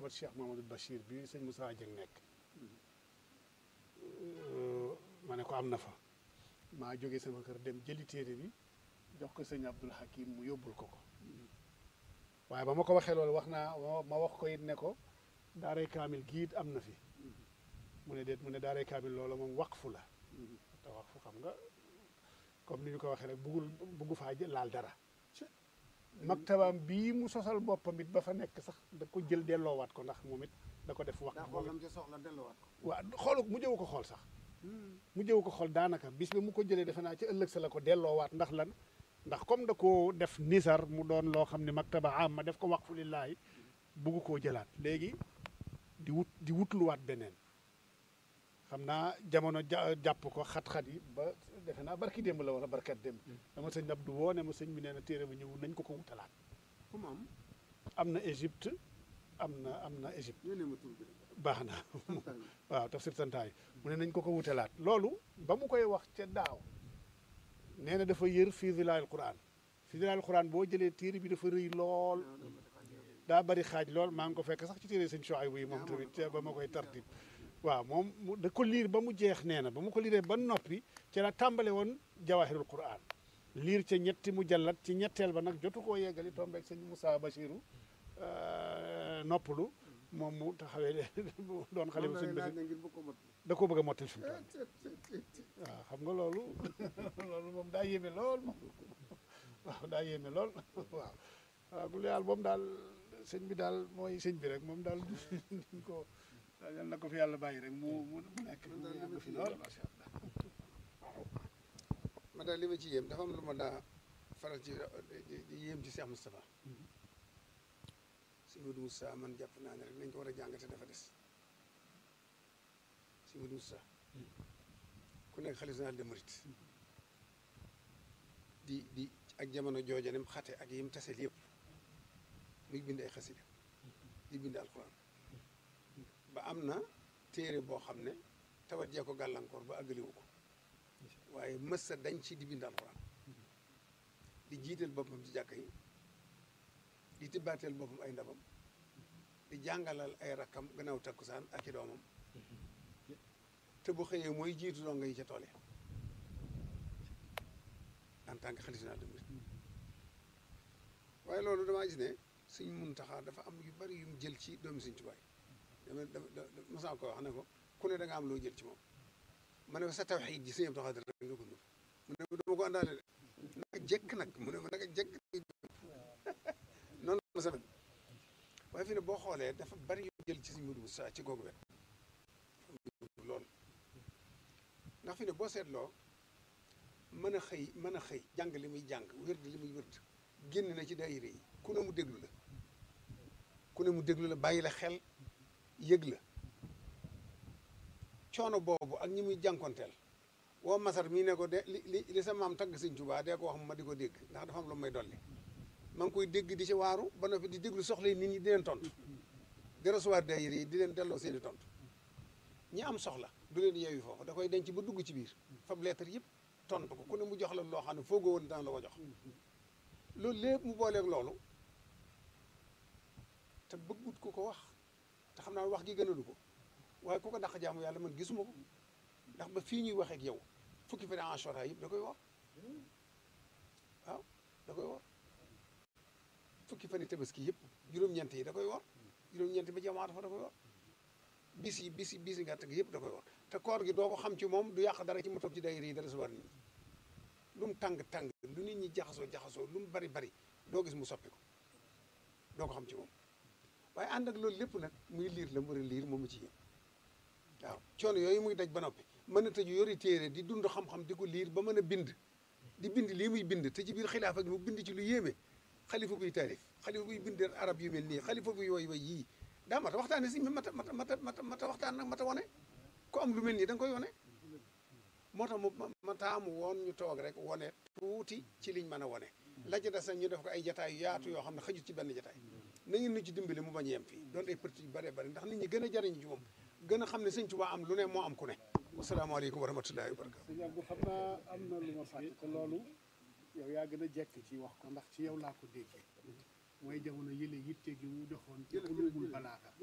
maktabat Cheikh Mamadou Bachir bi sëñ Moussa Dieng nekk ma ne ko am na fa maa jógee sama kër dem jëli téere bi jox ko sëñ Abdul Hakim mu yóbbul ko ko waaye ba ma ko waxee loolu wax naa ma wax ko it ne ko daaray kaamil giit am na fi mu ne déet mu ne daaray kaamil loola moom waqfu la te waqfu xam nga comme ni ñu ko waxee rek buggu faa laal dara maktabaam bii mu sosal boppam it ba fa nekk sax da ko jël delloowaat ko ndax moom it da ko def wax waaw xoolu mu jëwu ko xool sax mu jëwu ko xool daanaka bis bi mu ko jëlee defe naa ci ëllëg sa la ko delloowaat ndax lan ndax comme da koo def nisar mu doon loo xam ne maktaba am ma def ko waqfu lillaahi bugg koo jëlaat léegi di wutluwaat beneen xam naa jamono jàpp ko xat-xat yi ba defe naa barki démb la wala barkat démb dama sëñ Abdou woo ne ma sëñ bi nee na téere ba ñëw nañ ko wutalaat am na Égypte am na Égypte baax na waaw tafsir santaay mu ne nañ ko wutalaat loolu ba mu koy wax ca daaw nee na dafa yër fii zilaal Qur'an fii zilaal Qur'an boo jëlee téere bi dafa rëy lool daa bari xaaj lool maa ngi ko fekk sax ci téere sëñ Chouaïbou yi moom tamit ba ma koy tartib waaw moom da ko liir ba mu jeex nee na ba mu ko liiree ba noppi ci la tàmbale woon jawahirul Qur'an liir ca ñetti mujallat ci ñetteel ba nag jotu koo yeggali tombeeg sëñ Moussa Bachirou noppalu moom mu taxawee doon xale bu sëñ Bachir da koo bëgg a mottal fi mu toll waaw xam nga loolu moom daa yéeme lool moom waaw daa yéeme lool waaw waaw bu yàlla moom daal sëñ bi daal mooy sëñ bi rek moom daal duñ ko yal na ko fi yàlla bàyyi rek mu nekk mu fi lool macha allah. ma daal li ma ci yéem dafa am lu ma daa faral ci di yéem ci Cheikh Moustapha si Modou Moussa man jàpp naa ne rek nañ ko war a jàngate dafa des si Modou Moussa ku nekk xalifa général des mourides di ak jamono jooja ni mu xate ak yim taseel yëpp muy bind ay xasida di bind alxuraan ba am na téere boo xam ne tawat jee ko gàllankoor ba àggaliwu ko waaye mësa dañ ci di bind alxuraan di jiital boppam ci jàkka yi di tibbaateel boppam ay ndabam di jàngalal ay rakkam gannaaw takkusaan ak i doomam te bu xëyee mooy jiitu donga yi ca tool yi en tant que xalifa général des mourides waaye loolu damaa gis ne Sëñ Muntaxa dafa am yu bari yu mu jël ci doomi Sëñ Tuubaa yi dama mosaa ko wax ne ko ku ne da nga am loo jël ci moom ma ne ko sa tawxiid ji Sëñ Abdou Khadre rek nga ko nur mu ne ma dama ko àndaale de naka jekk nag mu ne ma naka jekk noonu la sa mel waaye fi ne boo xoolee dafa bari yu jël ci Sëñ Modou Moussa ci googu wet loolu ndax fi ne boo seetloo mën a xëy jàng li muy jàng wérd li muy wérd génn na ci daayira yi ku ne mu déglu la bàyyi la xel yëg la coono boobu ak ñi muy jànkonteel woo masar mii ne ko de li sa maam tagg Sëñ Tuubaa dee ko wax ma di ko dégg ndax dafa am lu may dolli ma ngi koy dégg di ci waaru ba noppi di déglu soxla nit ñi di leen tontu di recevoir daayira yi di leen delloo seeni tontu ñi am soxla du leen yeewi foofu da koy denc ba dugg ci biir fab lettre yëpp tontu ko ku ne mu jox la loo xam ne foogoo woon daan la ko jox loolu lépp mu booleeg loolu te bëggut ku ko wax te xam naa wax gi gënalu ko waaye ku ko dàq jaamu yàlla man gisuma ko ndax ba fii ñuy waxee ak yow fukki fan Ashura yëpp da koy war waaw da koy war fukki fan yi tabaski yëpp juróom-ñeent yi da koy war juróom-ñeent ba jamaata fa da koy war bis yi ngàtt gi yëpp da koy war te koor gi doo ko xam ci moom du yàq dara ci mu toog ci daayira yi dara su war nit ñi lu mu tàng lu nit ñi jaxasoo lu mu bari doo gis mu soppi ko doo ko xam ci moom waaye ànd ak loolu lépp nag muy liir la mu war a liir moom ci yéen waaw coono yooyu muy daj ba noppi mën a tëju yori téere di dund xam-xam di ko liir ba mën a bind di bind lii muy bind te ci biir xilaafa gi mu bind ci lu yéeme xalifa buy taarif xalifa buy bind arab yu mel nii xalifa buy way yii daa mata waxtaane si mata waxtaan nag mata wane ku am lu mel nii da nga koy wane moo tax ma taamu woon ñu toog rek wane tuuti ci liñ mën a wane la ca des ñu def ko ay jataay yu yaatu yoo xam ne xajut ci benn jataay na ngeen ñu ci dimbali mu bañ yem fii doon ay parti yu bëree bëri ndax nit ñi gën a jariñu ci moom gën a xam ne Sëñ Tuubaa am lu ne moo am ku ne wasalaamaaleykum wa rahmatullahi wa barakatu sëñ Abdou xam naa am na lu ma fàtte te loolu yow yaa gën a jekk ci wax ko ndax ci yow laa ko déggee mooy jamono yële yitte gi mu joxoon ci ulumul balaaga